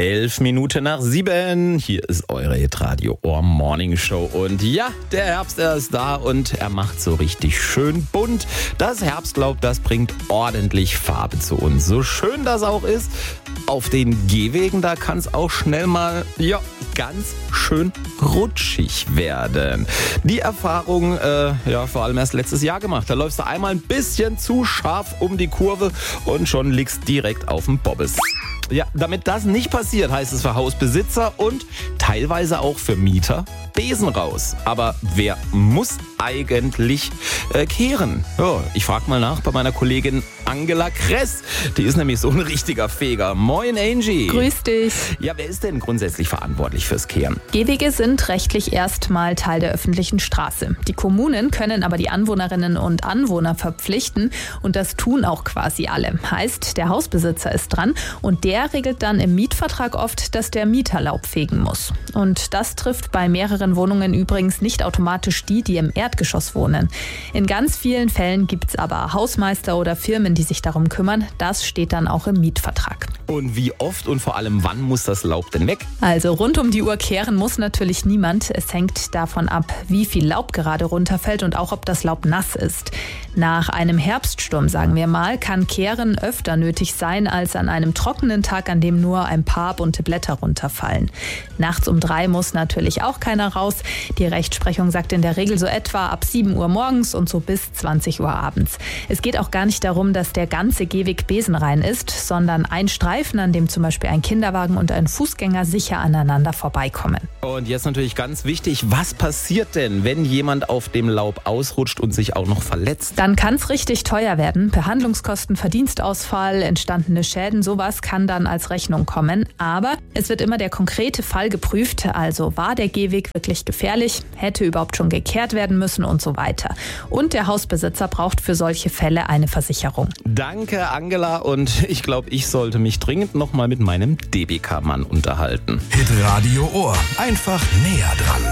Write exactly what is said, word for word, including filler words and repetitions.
Elf Minuten nach sieben. Hier ist eure Hitradio Ohr Morning Show. Und ja, der Herbst, er ist da und er macht so richtig schön bunt. Das Herbstlaub, das bringt ordentlich Farbe zu uns. So schön das auch ist, auf den Gehwegen, da kann es auch schnell mal, ja, ganz schön rutschig werden. Die Erfahrung, äh, ja, vor allem erst letztes Jahr gemacht. Da läufst du einmal ein bisschen zu scharf um die Kurve und schon liegst direkt auf dem Bobbes. Ja, damit das nicht passiert, heißt es für Hausbesitzer und teilweise auch für Mieter Besen raus. Aber wer muss eigentlich äh, kehren? Ja, ich frage mal nach bei meiner Kollegin Angela Kress. Die ist nämlich so ein richtiger Feger. Moin Angie. Grüß dich. Ja, wer ist denn grundsätzlich verantwortlich fürs Kehren? Gehwege sind rechtlich erstmal Teil der öffentlichen Straße. Die Kommunen können aber die Anwohnerinnen und Anwohner verpflichten und das tun auch quasi alle. Heißt, der Hausbesitzer ist dran und der regelt dann im Mietvertrag oft, dass der Mieter Laub fegen muss. Und das trifft bei mehreren Wohnungen übrigens nicht automatisch die, die im Erdgeschoss wohnen. In ganz vielen Fällen gibt es aber Hausmeister oder Firmen, die sich darum kümmern. Das steht dann auch im Mietvertrag. Und wie oft und vor allem wann muss das Laub denn weg? Also rund um die Uhr kehren muss natürlich niemand. Es hängt davon ab, wie viel Laub gerade runterfällt und auch, ob das Laub nass ist. Nach einem Herbststurm, sagen wir mal, kann Kehren öfter nötig sein als an einem trockenen Tag, an dem nur ein paar bunte Blätter runterfallen. Nachts um drei muss natürlich auch keiner raus. Die Rechtsprechung sagt in der Regel so etwa ab sieben Uhr morgens und so bis zwanzig Uhr abends. Es geht auch gar nicht darum, dass der ganze Gehweg besenrein ist, sondern ein Streifen, an dem zum Beispiel ein Kinderwagen und ein Fußgänger sicher aneinander vorbeikommen. Und jetzt natürlich ganz wichtig, was passiert denn, wenn jemand auf dem Laub ausrutscht und sich auch noch verletzt? Dann kann es richtig teuer werden. Behandlungskosten, Verdienstausfall, entstandene Schäden, sowas kann dann als Rechnung kommen. Aber es wird immer der konkrete Fall geprüft. Also war der Gehweg wirklich gefährlich, hätte überhaupt schon gekehrt werden müssen und so weiter. Und der Hausbesitzer braucht für solche Fälle eine Versicherung. Danke, Angela. Und ich glaube, ich sollte mich dringend noch mal mit meinem D B K-Mann unterhalten. Hitradio Ohr. Einfach näher dran.